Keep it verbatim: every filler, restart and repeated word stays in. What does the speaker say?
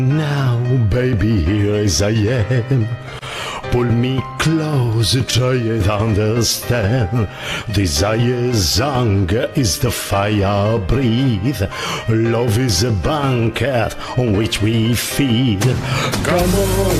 Now, baby, here as I am. Pull me close, try and understand. Desire's hunger is the fire I breathe. Love is a banquet on which we feed. Come on.